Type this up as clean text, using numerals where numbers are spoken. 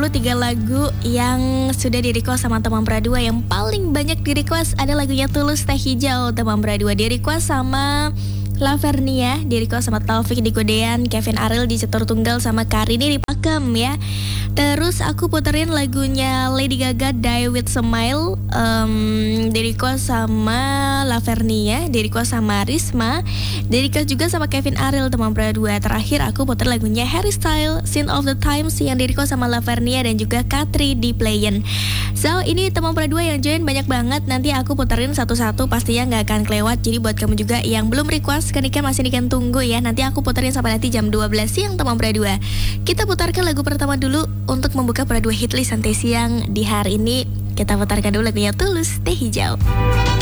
3 lagu yang sudah di-request sama teman Pradua. Yang paling banyak di-request ada lagunya Tulus Teh Hijau, teman Pradua. Di-request sama Lavernia, di-request sama Taufik di Godean, Kevin Ariel di Cetur Tunggal, sama Karini di Pakem ya. Terus aku puterin lagunya Lady Gaga, Die With Smile, di-request sama Lavernia, di-request sama Risma, di-request juga sama Kevin Ariel, teman Pradua. Terakhir aku puter lagunya Harry Styles, Sign of the Times, yang di-request sama Lavernia dan juga Katri di Playen. So ini teman Pradua yang join banyak banget. Nanti aku puterin satu-satu, pastinya gak akan kelewat. Jadi buat kamu juga yang belum request, kan masih tunggu ya. Nanti aku puterin sampai nanti jam 12 siang teman Pradua. Kita putarkan lagu pertama dulu untuk membuka Pradua Hitlist santai siang di hari ini. Kita putarkan dulu lagunya Tulus Teh Hijau.